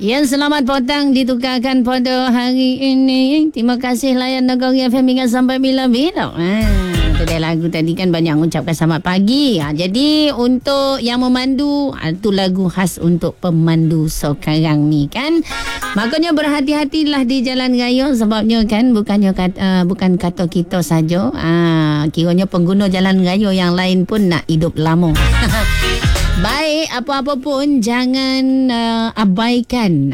Ya, selamat petang ditukarkan pada hari ini. Terima kasih layan Negeri FM hingga sampai bila-bila. Itu dia lagu tadi kan banyak mengucapkan selamat pagi. Jadi untuk yang memandu, itu lagu khas untuk pemandu sekarang ni kan. Makanya berhati-hatilah di jalan raya sebabnya kan bukan kata kita saja. Kiranya pengguna jalan raya yang lain pun nak hidup lama. Baik, apa-apa pun jangan abaikan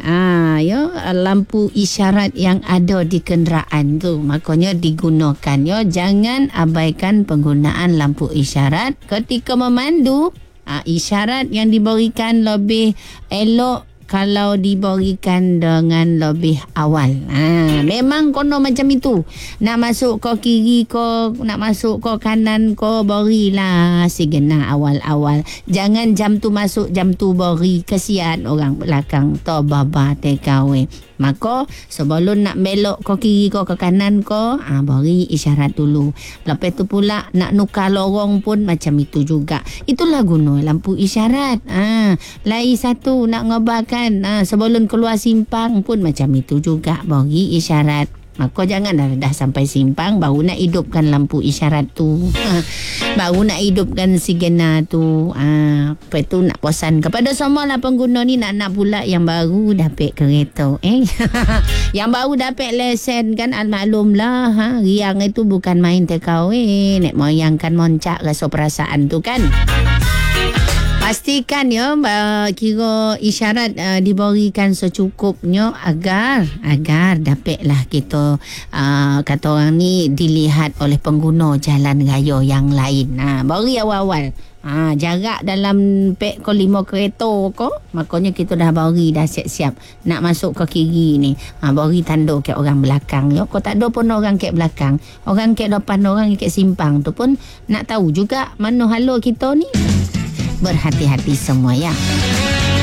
lampu isyarat yang ada di kenderaan tu. Makanya digunakan ya. Jangan abaikan penggunaan lampu isyarat ketika memandu. Isyarat yang diberikan lebih elok kalau diberikan dengan lebih awal. Memang kono macam itu. Nak masuk ke kiri ko, nak masuk ke kanan ko, berilah signal awal-awal. Jangan jam tu masuk, jam tu beri. Kesian orang belakang. To baba TKW. Maka sebelum nak belok ke kiri ko, ke kanan ko, beri isyarat dulu. Lepas tu pula nak nukar lorong pun macam itu juga. Itulah guna lampu isyarat. Lagi satu nak ngebarkan sebelum keluar simpang pun macam itu juga. Bagi isyarat. Maka jangan dah sampai simpang baru nak hidupkan lampu isyarat tu. Baru nak hidupkan signal tu. Lepas tu nak pesan kepada semua lah pengguna ni nak pula yang baru dapat kereta. Yang baru dapat lesen kan maklum lah. Riang itu bukan main TKW. Nak moyangkan moncak rasa perasaan tu kan. Pastikan ya kira isyarat diberikan secukupnya agar dapatlah kita kata orang ni dilihat oleh pengguna jalan raya yang lain. Beri awal-awal. Jarak dalam pek ko 5 kereta ko, makanya kita dah beri dah siap-siap nak masuk ke kiri ni. Beri tanda kat orang belakang ya. Kau tak ada pun orang kat belakang, orang kat depan, orang kat simpang tu pun nak tahu juga mana halau kita ni. Berhati-hati semua ya.